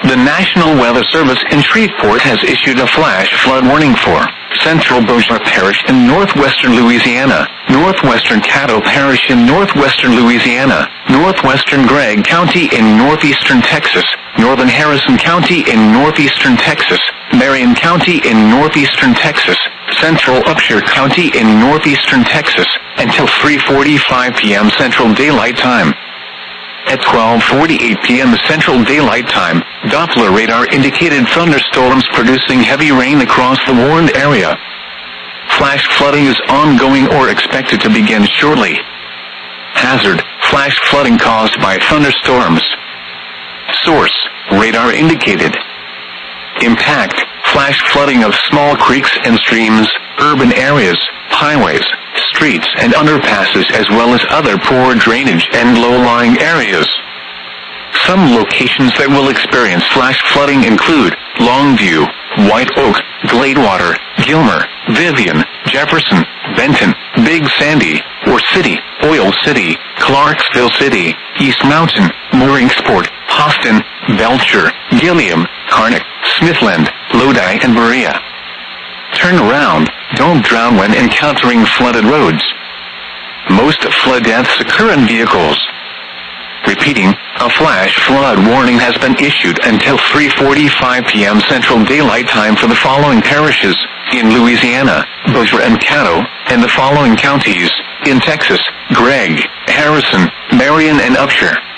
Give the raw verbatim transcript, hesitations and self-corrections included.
The National Weather Service in Shreveport has issued a flash flood warning for Central Bossier Parish in northwestern Louisiana, northwestern Caddo Parish in northwestern Louisiana, northwestern Gregg County in northeastern Texas, northern Harrison County in northeastern Texas, Marion County in northeastern Texas, central Upshur County in northeastern Texas, until three forty-five p.m. Central Daylight Time. At twelve forty-eight p.m. Central Daylight Time, Doppler radar indicated thunderstorms producing heavy rain across the warned area. Flash flooding is ongoing or expected to begin shortly. Hazard: flash flooding caused by thunderstorms. Source: radar indicated. Impact: flash flooding of small creeks and streams, urban areas, highways, streets and underpasses, as well as other poor drainage and low-lying areas. Some locations that will experience flash flooding include Longview, White Oak, Gladewater, Gilmer, Vivian, Jefferson, Benton, Big Sandy, Ore City, Oil City, Clarksville City, East Mountain, Mooringsport, Austin, Belcher, Gilliam, Harnick, Smithland, Lodi and Berea. Turn around, don't drown when encountering flooded roads. Most flood deaths occur in vehicles. Repeating, a flash flood warning has been issued until three forty-five p.m. Central Daylight Time for the following parishes in Louisiana, Bossier and Caddo, and the following counties in Texas: Gregg, Harrison, Marion and Upshur.